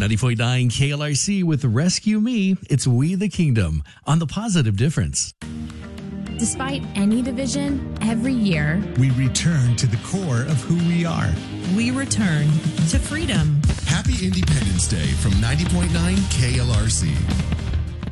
90.9 KLRC with Rescue Me. It's We the Kingdom on The Positive Difference. Despite any division, every year, we return to the core of who we are. We return to freedom. Happy Independence Day from 90.9 KLRC.